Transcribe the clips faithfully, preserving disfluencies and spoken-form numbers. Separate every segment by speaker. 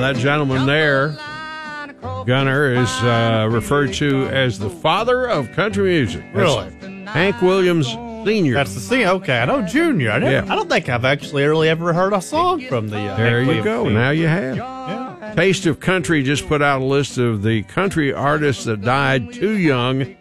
Speaker 1: that gentleman there, Gunner, is uh, referred to as the father of country music. That's
Speaker 2: Really?
Speaker 1: Hank Williams Senior
Speaker 2: That's the senior. Okay, I know Junior. I, never,
Speaker 1: Yeah.
Speaker 2: I don't think I've actually really ever heard a song from the. Uh,
Speaker 1: There
Speaker 2: Hank
Speaker 1: you
Speaker 2: Williams
Speaker 1: go.
Speaker 2: Senior.
Speaker 1: Now you have.
Speaker 2: Yeah.
Speaker 1: Taste of Country just put out a list of the country artists that died too young,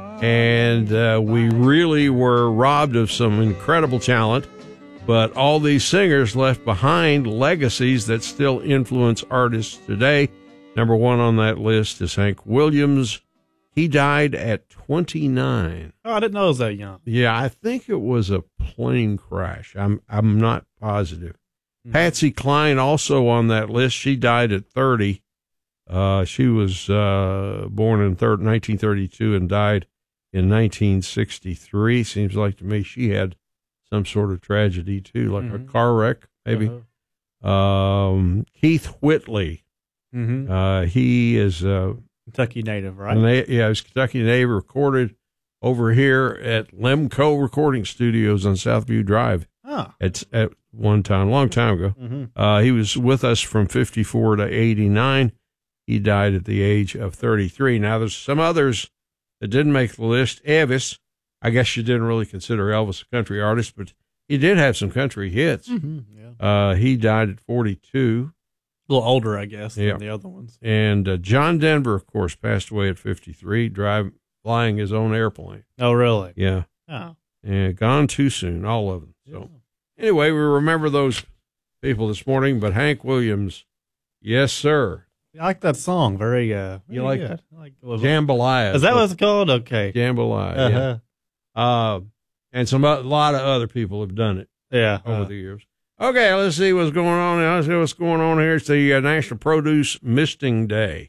Speaker 1: and uh, we really were robbed of some incredible talent. But all these singers left behind legacies that still influence artists today. Number one on that list is Hank Williams. He died at twenty-nine.
Speaker 2: Oh, I didn't know it was that young.
Speaker 1: Yeah, I think it was a plane crash. I'm I'm not positive.
Speaker 2: Mm-hmm.
Speaker 1: Patsy Cline also on that list. She died at thirty. Uh, she was uh, born in thir- nineteen thirty-two and died in nineteen sixty-three. Seems like to me she had some sort of tragedy too, like
Speaker 2: Mm-hmm.
Speaker 1: a car wreck, maybe.
Speaker 2: Uh-huh.
Speaker 1: Um, Keith Whitley.
Speaker 2: Mm-hmm.
Speaker 1: Uh, he is uh,
Speaker 2: Kentucky native, right?
Speaker 1: a na- yeah, he's Kentucky native. Recorded over here at Lemco Recording Studios on Southview Drive.
Speaker 2: Oh.
Speaker 1: At at one time, long time ago.
Speaker 2: Mm-hmm.
Speaker 1: Uh, he was with us from fifty-four to eighty-nine. He died at the age of thirty-three. Now, there's some others that didn't make the list. Elvis, I guess you didn't really consider Elvis a country artist, but he did have some country hits.
Speaker 2: Mm-hmm. Yeah.
Speaker 1: Uh, he died at forty-two.
Speaker 2: A little older, I guess,
Speaker 1: Yeah.
Speaker 2: than the other ones.
Speaker 1: And uh, John Denver, of course, passed away at fifty-three, drive, flying his own airplane.
Speaker 2: Oh, really?
Speaker 1: Yeah.
Speaker 2: Oh.
Speaker 1: And gone too soon, all of them. So, anyway, we remember those people this morning, but Hank Williams, yes, sir.
Speaker 2: I like that song. Very, uh,
Speaker 1: You
Speaker 2: very
Speaker 1: like
Speaker 2: good. I like was
Speaker 1: Jambalaya.
Speaker 2: Is that what it's called? Okay.
Speaker 1: Jambalaya,
Speaker 2: Uh-huh.
Speaker 1: yeah. Uh, and some a lot of other people have done it
Speaker 2: Yeah.
Speaker 1: over
Speaker 2: uh,
Speaker 1: the years. Okay, let's see what's going on. Let's see what's going on here. It's the uh, National Produce Misting Day.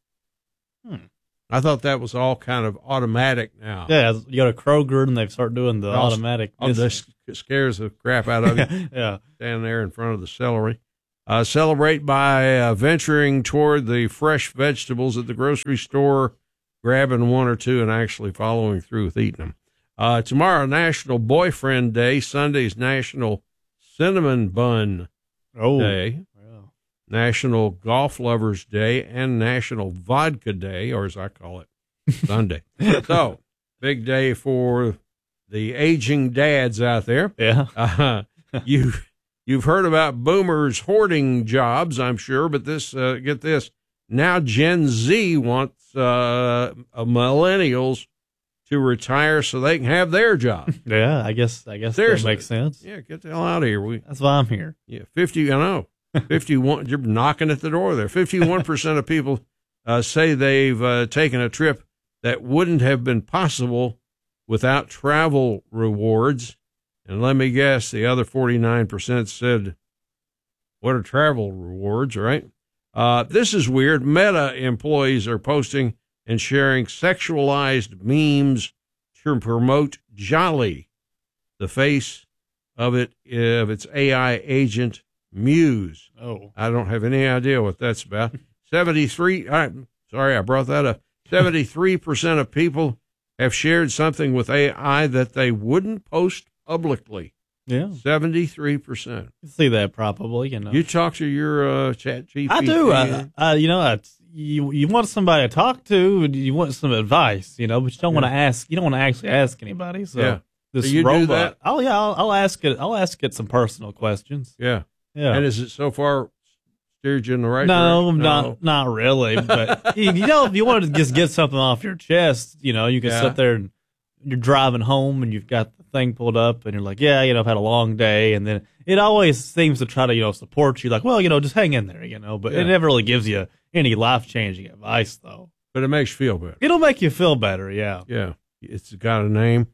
Speaker 2: Hmm.
Speaker 1: I thought that was all kind of automatic now.
Speaker 2: Yeah, you go to Kroger and they start doing the
Speaker 1: Oh,
Speaker 2: automatic.
Speaker 1: Oh, this scares the crap out of you.
Speaker 2: Yeah.
Speaker 1: Standing there in front of the celery. Uh, celebrate by uh, venturing toward the fresh vegetables at the grocery store, grabbing one or two, and actually following through with eating them. Uh, tomorrow, National Boyfriend Day. Sunday's National Cinnamon Bun
Speaker 2: Oh.
Speaker 1: Day.
Speaker 2: Wow.
Speaker 1: National Golf Lovers Day, and National Vodka Day, or as I call it, Sunday. So, big day for the aging dads out there.
Speaker 2: Yeah.
Speaker 1: Uh, you, you've heard about boomers hoarding jobs, I'm sure, but this, uh, get this, now Gen Z wants uh, millennials to retire so they can have their job.
Speaker 2: Yeah, I guess I guess
Speaker 1: Seriously.
Speaker 2: that makes sense.
Speaker 1: Yeah, get the hell out of here. We
Speaker 2: That's why I'm here.
Speaker 1: Yeah, fifty, I know. fifty-one, you're knocking at the door there. fifty-one percent of people uh, say they've uh, taken a trip that wouldn't have been possible without travel rewards. And let me guess, the other forty-nine percent said, what are travel rewards, right? Uh, this is weird. Meta employees are posting and sharing sexualized memes to promote Jolly, the face of it, of its A I agent, Muse.
Speaker 2: Oh.
Speaker 1: I don't have any idea what that's about. seventy-three, I'm sorry, I brought that up. seventy-three percent of people have shared something with A I that they wouldn't post publicly.
Speaker 2: Yeah.
Speaker 1: seventy-three percent.
Speaker 2: You see that probably, you know.
Speaker 1: You talk to your uh, chat G P T.
Speaker 2: I do. I, I, you know, I, you you want somebody to talk to, and you want some advice, you know, but you don't
Speaker 1: Yeah.
Speaker 2: want to ask. You don't want to actually ask anybody. So
Speaker 1: Yeah.
Speaker 2: this
Speaker 1: So you do
Speaker 2: robot.
Speaker 1: that?
Speaker 2: Oh yeah, I'll, I'll ask it. I'll ask it some personal questions.
Speaker 1: Yeah.
Speaker 2: Yeah.
Speaker 1: And is it so far steered you in the right
Speaker 2: no,
Speaker 1: direction?
Speaker 2: not not really. But you, you know, if you want to just get something off your chest, you know, you can
Speaker 1: Yeah.
Speaker 2: sit there and you're driving home and you've got the thing pulled up and you're like, yeah, you know, I've had a long day, and then it always seems to try to, you know, support you, like, well, you know, just hang in there, you know. But
Speaker 1: Yeah.
Speaker 2: it never really gives you any life changing advice, though.
Speaker 1: But it makes you feel better.
Speaker 2: It'll make you feel better, yeah.
Speaker 1: Yeah. It's got a name.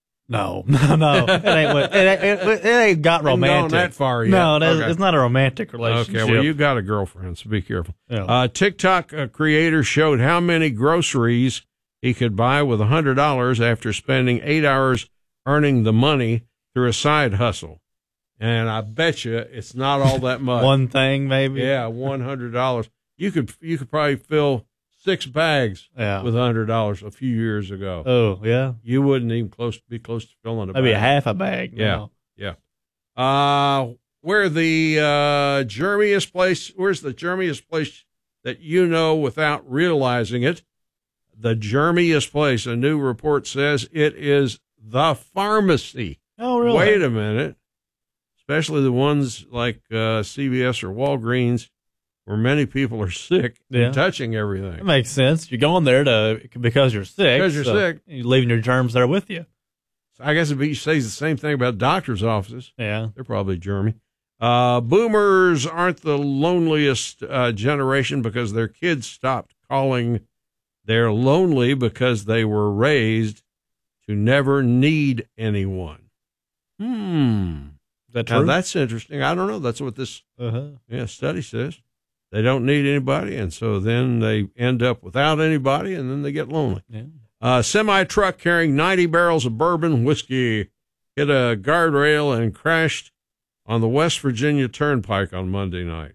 Speaker 2: No, no, no. It ain't, what- it, ain't- it, it ain't got
Speaker 1: Hasn't gone
Speaker 2: romantic.
Speaker 1: that far yet.
Speaker 2: No, that's,
Speaker 1: Okay.
Speaker 2: it's not a romantic relationship.
Speaker 1: Okay, well, you got a girlfriend, so be careful.
Speaker 2: Yeah.
Speaker 1: Uh, TikTok uh, creator showed how many groceries he could buy with one hundred dollars after spending eight hours earning the money through a side hustle. And I bet you it's not all that much.
Speaker 2: One thing, maybe.
Speaker 1: Yeah, one hundred dollars. You could you could probably fill six bags
Speaker 2: Yeah.
Speaker 1: with one hundred dollars a few years ago.
Speaker 2: Oh, yeah.
Speaker 1: You wouldn't even close be close to filling a
Speaker 2: Maybe
Speaker 1: bag.
Speaker 2: a half a bag.
Speaker 1: Yeah.
Speaker 2: No.
Speaker 1: Yeah. Uh, where the uh, germiest place, where's the germiest place that you know without realizing it? The germiest place, a new report says it is the pharmacy.
Speaker 2: Oh, really?
Speaker 1: Wait a minute. Especially the ones like uh, C V S or Walgreens, where many people are sick
Speaker 2: Yeah.
Speaker 1: and touching everything.
Speaker 2: That makes sense. You're going there to because you're sick.
Speaker 1: Because you're
Speaker 2: so
Speaker 1: sick.
Speaker 2: You're leaving your germs there with you.
Speaker 1: I guess if he says the same thing about doctors' offices,
Speaker 2: Yeah.
Speaker 1: they're probably germy. Uh, boomers aren't the loneliest uh, generation because their kids stopped calling. They're lonely because they were raised to never need anyone. Hmm.
Speaker 2: Is that
Speaker 1: Now,
Speaker 2: true?
Speaker 1: that's interesting. I don't know. That's what this
Speaker 2: uh-huh.
Speaker 1: yeah, study says. They don't need anybody, and so then they end up without anybody, and then they get lonely.
Speaker 2: Yeah.
Speaker 1: A semi-truck carrying ninety barrels of bourbon whiskey hit a guardrail and crashed on the West Virginia Turnpike on Monday night.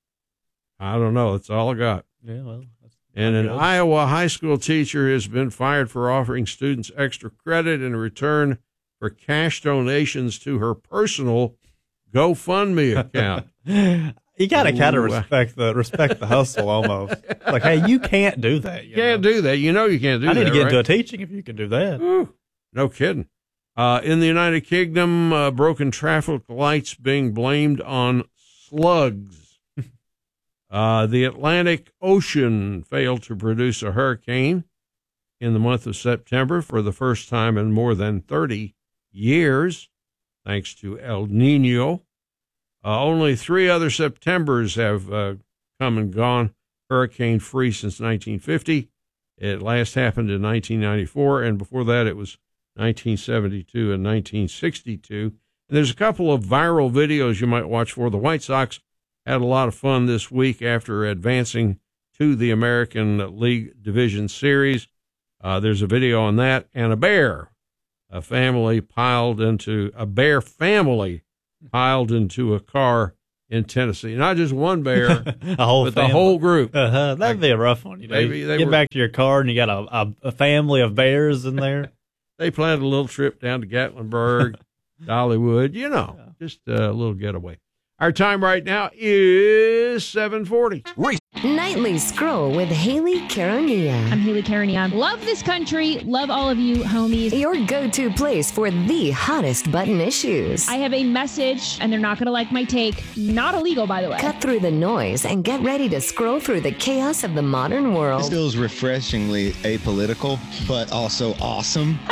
Speaker 1: I don't know. That's all I got.
Speaker 2: Yeah, well. That's
Speaker 1: And an
Speaker 2: good.
Speaker 1: Iowa high school teacher has been fired for offering students extra credit in return for cash donations to her personal GoFundMe account.
Speaker 2: You got to kind of
Speaker 1: Ooh.
Speaker 2: respect the respect the hustle almost. Like, hey, you can't do that.
Speaker 1: You can't
Speaker 2: know?
Speaker 1: do that. You know you can't do
Speaker 2: I
Speaker 1: that,
Speaker 2: need to get
Speaker 1: right?
Speaker 2: into a teaching if you can do that.
Speaker 1: Ooh, no kidding. Uh, in the United Kingdom, uh, broken traffic lights being blamed on slugs. uh, the Atlantic Ocean failed to produce a hurricane in the month of September for the first time in more than thirty years, thanks to El Nino. Uh, only three other Septembers have uh, come and gone hurricane-free since nineteen fifty. It last happened in nineteen ninety-four, and before that it was nineteen seventy-two and nineteen sixty-two. And there's a couple of viral videos you might watch for. The White Sox had a lot of fun this week after advancing to the American League Division Series. Uh, there's a video on that, and a bear, a family piled into, a bear family piled into a car in Tennessee. Not just one bear,
Speaker 2: a whole
Speaker 1: but
Speaker 2: family.
Speaker 1: the whole group.
Speaker 2: Uh-huh. That'd be a rough one. You know,
Speaker 1: Maybe
Speaker 2: you
Speaker 1: they
Speaker 2: get
Speaker 1: were-
Speaker 2: back to your car and you got a, a, a family of bears in there.
Speaker 1: They planned a little trip down to Gatlinburg, Dollywood, you know, just a little getaway. Our time right now is seven forty.
Speaker 3: Nightly Scroll with Haley Caronia.
Speaker 4: I'm Haley Carania. Love this country. Love all of you, homies.
Speaker 3: Your go-to place for the hottest button issues.
Speaker 4: I have a message, and they're not going to like my take. Not illegal, by the way.
Speaker 3: Cut through the noise and get ready to scroll through the chaos of the modern
Speaker 5: This
Speaker 3: world.
Speaker 5: feels refreshingly apolitical, but also awesome.